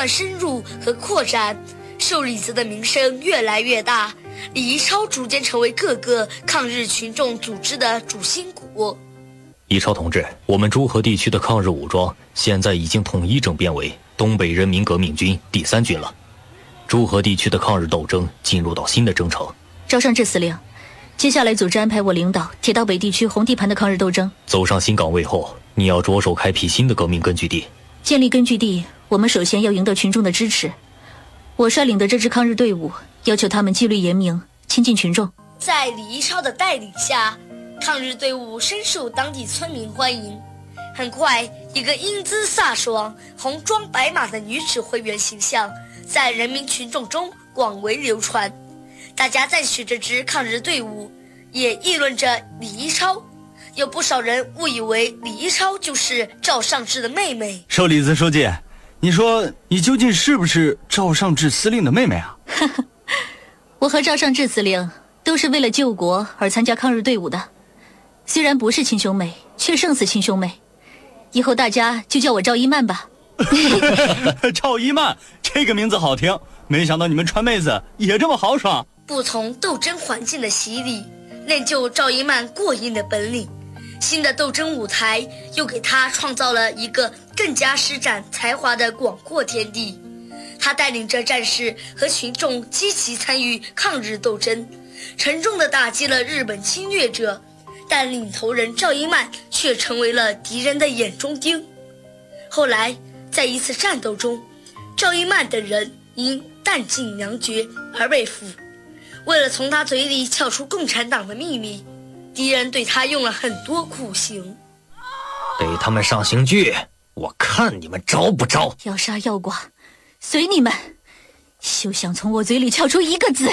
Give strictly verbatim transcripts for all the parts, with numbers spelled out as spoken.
断深入和扩展，瘦李子的名声越来越大，李一超逐渐成为各个抗日群众组织的主心骨。 一超同志，我们诸河地区的抗日武装现在已经统一整编为东北人民革命军第三军了，诸河地区的抗日斗争进入到新的征程。 赵尚志司令，接下来组织安排我领导铁道北地区红地盘的抗日斗争。 走上新岗位后，你要着手开辟新的革命根据地。 建立根据地，我们首先要赢得群众的支持。我率领的这支抗日队伍，要求他们纪律严明，亲近群众。 在李一超的带领下，抗日队伍深受当地村民欢迎。很快，一个英姿飒爽、红装白马的女指挥员形象在人民群众中广为流传。大家赞许这支抗日队伍，也议论着李一超。有不少人误以为李一超就是赵尚志的妹妹。 瘦李子书记，你说你究竟是不是赵尚志司令的妹妹啊？ 我和赵尚志司令都是为了救国而参加抗日队伍的，虽然不是亲兄妹，却胜似亲兄妹。以后大家就叫我赵一曼吧。 赵一曼，这个名字好听，没想到你们川妹子也这么豪爽。 不从斗争环境的洗礼，练就赵一曼过硬的本领。新的斗争舞台又给他创造了一个更加施展才华的广阔天地。他带领着战士和群众积极参与抗日斗争，沉重地打击了日本侵略者，但领头人赵一曼却成为了敌人的眼中钉。后来在一次战斗中，赵一曼等人因弹尽粮绝而被俘。为了从他嘴里撬出共产党的秘密，敌人对他用了很多酷刑。 给他们上刑具，我看你们招不招。 要杀要剐，随你们，休想从我嘴里撬出一个字。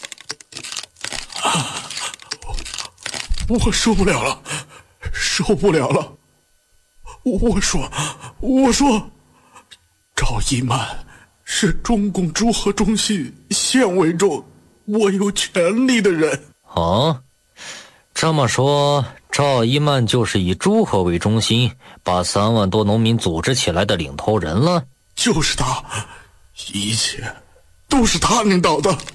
啊，我受不了了，受不了了。我说，我说，赵一曼是中共诸河中心县委中我有权力的人。 哦，这么说，赵一曼就是以诸河为中心，把三万多农民组织起来的领头人了。 就是他，一切都是他领导的。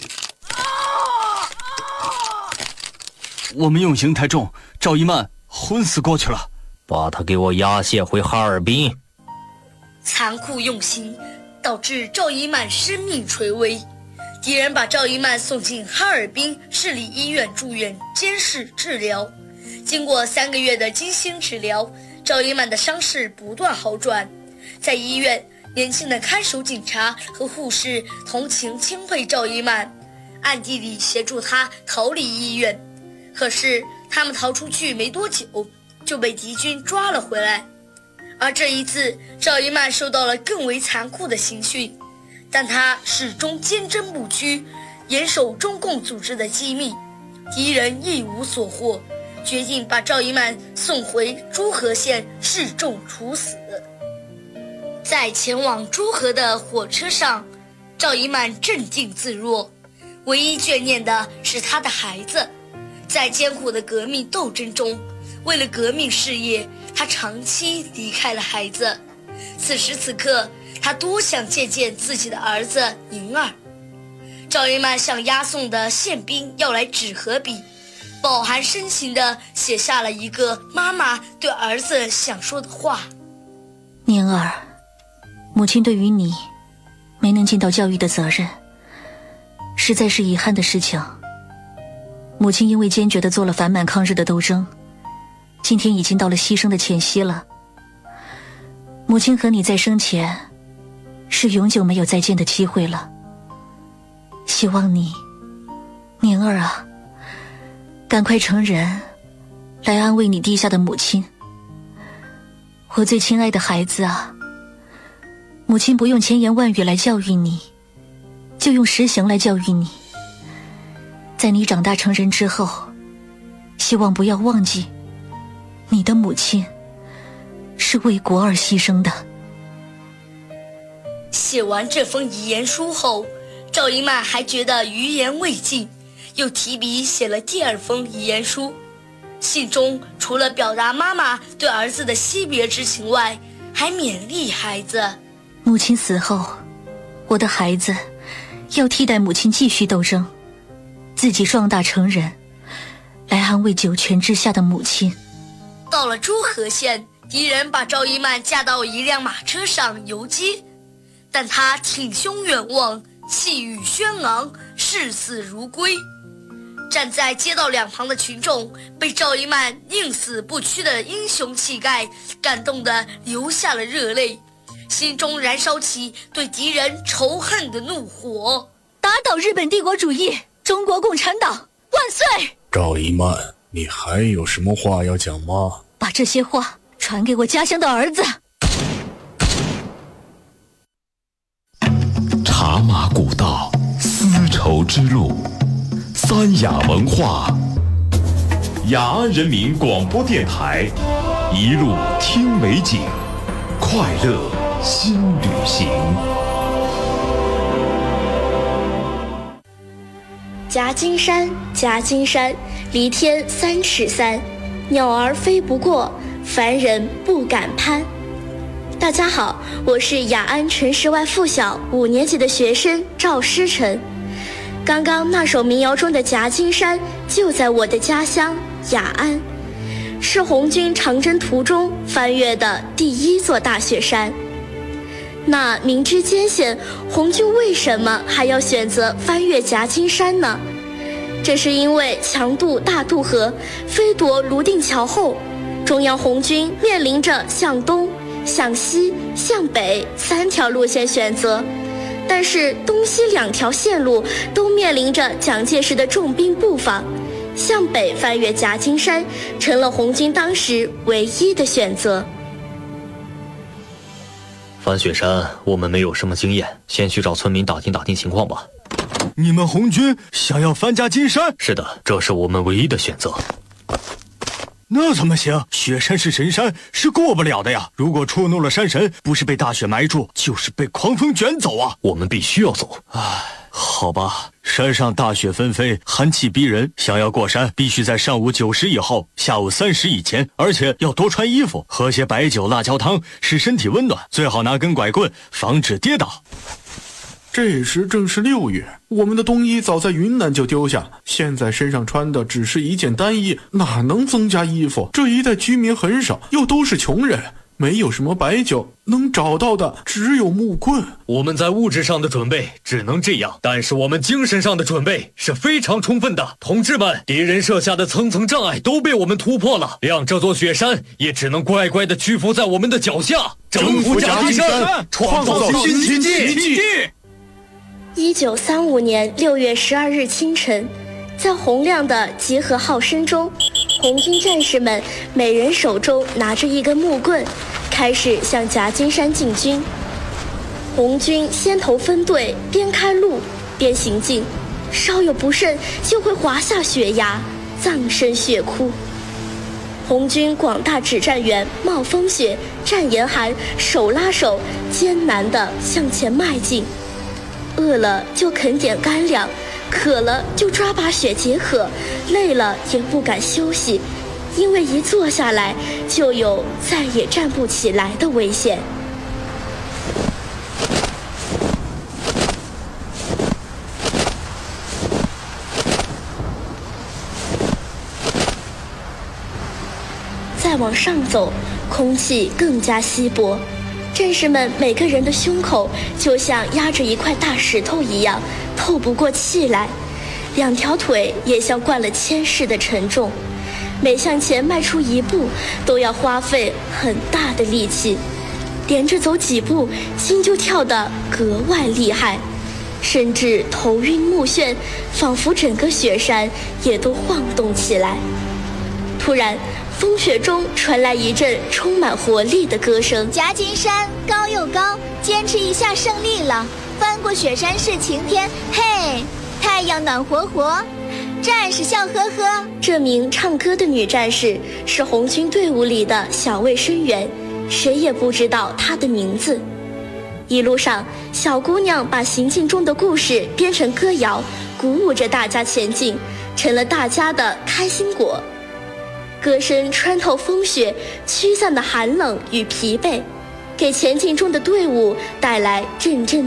我们用刑太重，赵一曼昏死过去了。 把他给我押解回哈尔滨。 残酷用刑导致赵一曼生命垂危，敌人把赵一曼送进哈尔滨市立医院住院监视治疗。经过三个月的精心治疗，赵一曼的伤势不断好转。在医院，年轻的看守警察和护士同情钦佩赵一曼，暗地里协助他逃离医院。可是他们逃出去没多久，就被敌军抓了回来。而这一次，赵一曼受到了更为残酷的刑讯，但他始终坚贞不屈，严守中共组织的机密，敌人一无所获，决定把赵一曼送回诸河县示众处死。在前往诸河的火车上，赵一曼镇定自若，唯一眷念的是他的孩子。在艰苦的革命斗争中，为了革命事业，他长期离开了孩子。此时此刻，他多想见见自己的儿子宁儿。赵一曼向押送的宪兵要来纸和笔，饱含深情地写下了一个妈妈对儿子想说的话： 宁儿，母亲对于你没能尽到教育的责任，实在是遗憾的事情。母亲因为坚决地做了反满抗日的斗争，今天已经到了牺牲的前夕了。母亲和你在生前是永久没有再见的机会了。希望你，宁儿啊，赶快成人，来安慰你地下的母亲。我最亲爱的孩子啊，母亲不用千言万语来教育你，就用实行来教育你。在你长大成人之后，希望不要忘记，你的母亲是为国而牺牲的。 写完这封遗言书后，赵一曼还觉得余言未尽，又提笔写了第二封遗言书。信中除了表达妈妈对儿子的惜别之情外，还勉励孩子： 母亲死后，我的孩子要替代母亲继续斗争，自己壮大成人，来安慰九泉之下的母亲。 到了诸河县，敌人把赵一曼架到一辆马车上游街，但他挺胸远望，气宇轩昂，视死如归。站在街道两旁的群众被赵一曼宁死不屈的英雄气概感动得流下了热泪，心中燃烧起对敌人仇恨的怒火。 打倒日本帝国主义，中国共产党万岁！ 赵一曼，你还有什么话要讲吗？ 把这些话传给我家乡的儿子。 茶马古道，丝绸之路，三雅文化，雅安人民广播电台，一路听美景，快乐新旅行。 夹金山，夹金山，离天三尺三，鸟儿飞不过，凡人不敢攀。大家好，我是雅安城市外附小五年级的学生赵诗晨。刚刚那首民谣中的夹金山就在我的家乡雅安，是红军长征途中翻越的第一座大雪山。那明知艰险，红军为什么还要选择翻越夹金山呢？这是因为强渡大渡河、飞夺泸定桥后，中央红军面临着向东、向西、向北三条路线选择，但是东西两条线路都面临着蒋介石的重兵布防，向北翻越夹金山成了红军当时唯一的选择。 翻雪山我们没有什么经验，先去找村民打听打听情况吧。 你们红军想要翻夹金山？ 是的，这是我们唯一的选择。 那怎么行？雪山是神山，是过不了的呀。如果触怒了山神，不是被大雪埋住，就是被狂风卷走啊。 我们必须要走。 唉，好吧，山上大雪纷飞，寒气逼人，想要过山，必须在上午九时以后，下午三时以前，而且要多穿衣服，喝些白酒、辣椒汤，使身体温暖。最好拿根拐棍，防止跌倒。 这时正是六月，我们的冬衣早在云南就丢下，现在身上穿的只是一件单衣，哪能增加衣服？这一带居民很少，又都是穷人，没有什么白酒，能找到的只有木棍。 我们在物质上的准备只能这样，但是我们精神上的准备是非常充分的。同志们，敌人设下的层层障碍都被我们突破了，让这座雪山也只能乖乖的屈服在我们的脚下。 征服夹金山，创造新奇迹。 一九三五年六月十二日清晨，在洪亮的结合号声中，红军战士们每人手中拿着一根木棍，开始向夹金山进军。红军先头分队边开路边行进，稍有不慎就会滑下雪崖，葬身血窟。红军广大指战员冒风雪、战严寒，手拉手，艰难地向前迈进。饿了就啃点干粮，渴了就抓把雪解渴，累了也不敢休息，因为一坐下来就有再也站不起来的危险。再往上走，空气更加稀薄，战士们每个人的胸口就像压着一块大石头一样，透不过气来，两条腿也像灌了铅似的沉重，每向前迈出一步都要花费很大的力气，连着走几步心就跳得格外厉害，甚至头晕目眩，仿佛整个雪山也都晃动起来。突然风雪中传来一阵充满活力的歌声： 夹金山高又高，坚持一下胜利了，翻过雪山是晴天，嘿，太阳暖和和，战士笑呵呵。 这名唱歌的女战士是红军队伍里的小卫生员，谁也不知道她的名字。一路上，小姑娘把行进中的故事编成歌谣，鼓舞着大家前进，成了大家的开心果。歌声穿透风雪，驱散了寒冷与疲惫。 给前进中的队伍带来阵阵